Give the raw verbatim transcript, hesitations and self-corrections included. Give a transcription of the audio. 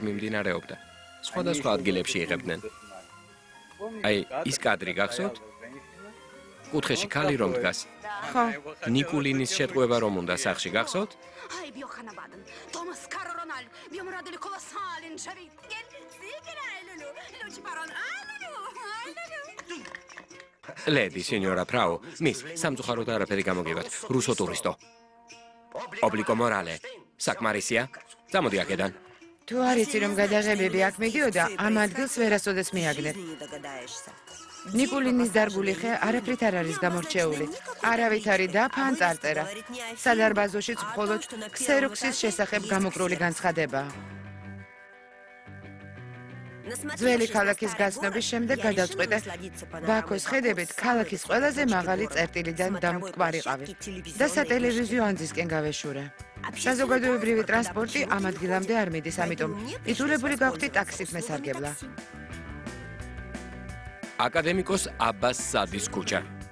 მიმდინარეობდა. სხვადასხვა ადგილებში იღებდნენ. აი, ის კადრი გახსოვთ? კუთხეში ქალი რომ დგას. ხო. ნიკულინის შეტყუება რომ უნდა სახში გახსოვთ? Ay biokanabadın. Thomas Caronal, biomoradeli kolosalin chavit. Gel, sigera lulu. Luci paron. ლედი, სენიორა ფრაუ, მის სამწუხაროდ არაფერი გამოგივათ. რუსო ტურისტო. ობლიკო მორალე. საკმარისია? წამოდი აქედან. თუ არ იცი რომ გადაღებები აქ მიდიოდა, ამ ადგილს ვერასოდეს მიაგნებ. ნიკულინის დარგული ხე არაფრით არ არის გამორჩეული. არავითარი დაფა ან წარწერა. სადარბაზოშიც მხოლოდ ქსეროქსის შესახებ გამოკრული განცხადებაა. ძველი ქალაქის გაცნობის შემდეგ გადავწყვიტე ბაქოს ხედებით ქალაქის ყველაზე მაღალი წერტილიდან დამკვარიყავი და სატელევიზიო ანძისკენ გავეშურე. საზოგადოებრივი ტრანსპორტი ამ ადგილამდე არ მიდის, ამიტომ ითვლებული გავხდი ტაქსით მესარგებლა. აკადემიკოს აბას სადის ქუჩა.